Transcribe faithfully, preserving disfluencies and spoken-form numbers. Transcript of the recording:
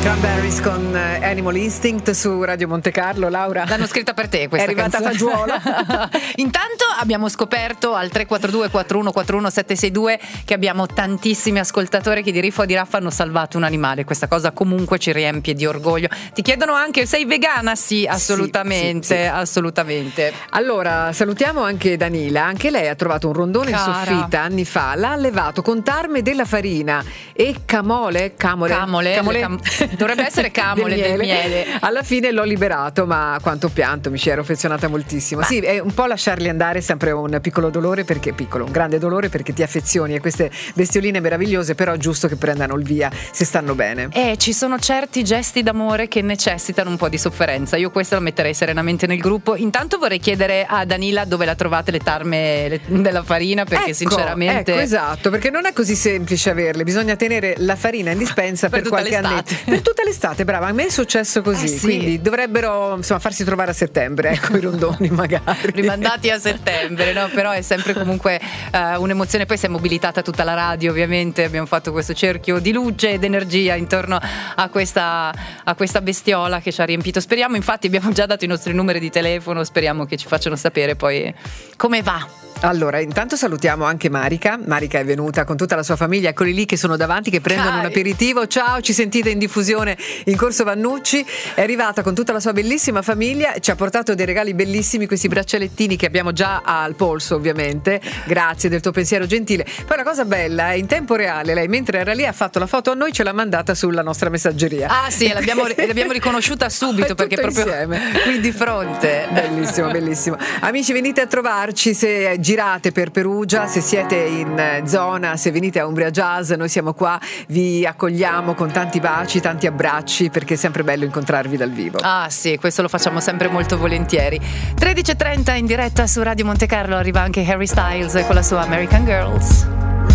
Cranberries con Animal Instinct su Radio Monte Carlo. Laura, l'hanno scritta per te questa è arrivata canzone. fagiolo. Intanto abbiamo scoperto al tre quattro due quattro uno quattro uno sette sei due che abbiamo tantissimi ascoltatori che di Riffo o di Raffa hanno salvato un animale. Questa cosa comunque ci riempie di orgoglio. Ti chiedono anche: sei vegana? Sì, assolutamente, sì, sì, sì. assolutamente. Allora salutiamo anche Danila. Anche lei ha trovato un rondone Cara. in soffitta anni fa, l'ha allevato con tarme della farina e camole camole, camole, camole cam- dovrebbe essere camole del miele. del miele. Alla fine l'ho liberato, ma quanto pianto, mi ci ero affezionata moltissimo. Ma sì, è un po' lasciarli andare, è sempre un piccolo dolore, perché piccolo, un grande dolore, perché ti affezioni a queste bestioline meravigliose, però è giusto che prendano il via se stanno bene. Eh, ci sono certi gesti d'amore che necessitano un po' di sofferenza. Io questo lo metterei serenamente nel gruppo. Intanto vorrei chiedere a Danila dove la trovate le tarme le, della farina, perché ecco, sinceramente ecco, esatto, perché non è così semplice averle, bisogna tenere la farina in dispensa per, per qualche anno, per tutta l'estate. Brava, a me è successo così, eh sì. Quindi dovrebbero insomma farsi trovare a settembre, ecco, i rondoni magari rimandati a settembre, no? Però è sempre comunque uh, un'emozione. Poi si è mobilitata tutta la radio, ovviamente abbiamo fatto questo cerchio di luce ed energia intorno a questa, a questa bestiola che ci ha riempito. Speriamo, infatti abbiamo già dato i nostri numeri di telefono, speriamo che ci facciano sapere poi come va. Allora, intanto salutiamo anche Marica. Marica è venuta con tutta la sua famiglia, eccoli lì che sono davanti, che prendono Dai. un aperitivo. Ciao, ci sentite in diffusione in Corso Vannucci. È arrivata con tutta la sua bellissima famiglia, ci ha portato dei regali bellissimi, questi braccialettini che abbiamo già al polso, ovviamente. Grazie del tuo pensiero gentile. Poi la cosa bella è in tempo reale, lei mentre era lì ha fatto la foto a noi, ce l'ha mandata sulla nostra messaggeria. Ah sì, l'abbiamo, l'abbiamo riconosciuta subito perché proprio insieme. qui di fronte. Bellissimo, bellissimo. Amici, venite a trovarci se girate per Perugia, se siete in zona, se venite a Umbria Jazz, noi siamo qua, vi accogliamo con tanti baci, tanti abbracci, perché è sempre bello incontrarvi dal vivo. Ah sì, questo lo facciamo sempre molto volentieri. tredici e trenta in diretta su Radio Monte Carlo, arriva anche Harry Styles con la sua American Girls.